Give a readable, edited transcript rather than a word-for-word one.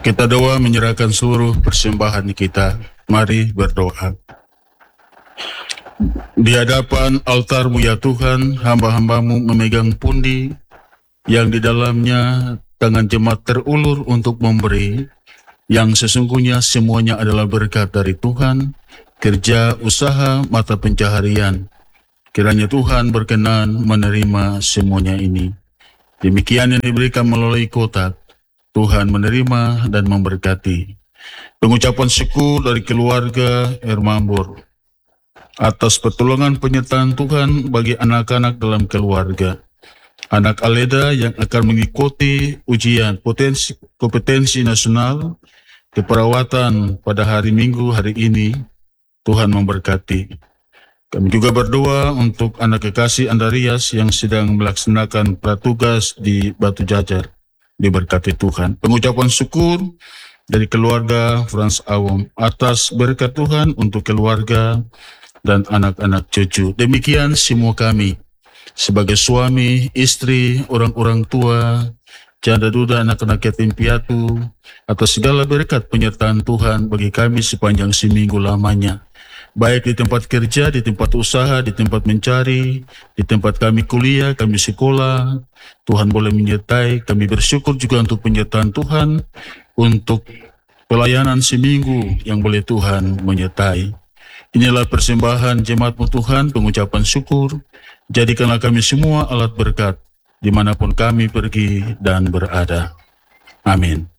Kita doa menyerahkan seluruh persembahan kita. Mari berdoa. Di hadapan altar-Mu ya Tuhan, hamba-hamba-Mu memegang pundi yang di dalamnya tangan jemaat terulur untuk memberi, yang sesungguhnya semuanya adalah berkat dari Tuhan, kerja, usaha, mata pencaharian. Kiranya Tuhan berkenan menerima semuanya ini. Demikian yang diberikan melalui kotak, Tuhan menerima dan memberkati. Pengucapan syukur dari keluarga Hermambur atas pertolongan penyertaan Tuhan bagi anak-anak dalam keluarga. Anak Aleda yang akan mengikuti ujian kompetensi nasional keperawatan pada hari Minggu hari ini, Tuhan memberkati. Kami juga berdoa untuk anak kekasih Andarias yang sedang melaksanakan pratugas di Batu Jajar. Diberkati Tuhan. Pengucapan syukur dari keluarga Frans Awam atas berkat Tuhan untuk keluarga dan anak-anak cucu. Demikian semua kami sebagai suami, istri, orang-orang tua, janda duda, anak-anak yatim piatu, atas segala berkat penyertaan Tuhan bagi kami sepanjang seminggu lamanya. Baik di tempat kerja, di tempat usaha, di tempat mencari, di tempat kami kuliah, kami sekolah, Tuhan boleh menyertai. Kami bersyukur juga untuk penyertaan Tuhan, untuk pelayanan seminggu yang boleh Tuhan menyertai. Inilah persembahan jemaat-Mu Tuhan, pengucapan syukur. Jadikanlah kami semua alat berkat, dimanapun kami pergi dan berada. Amin.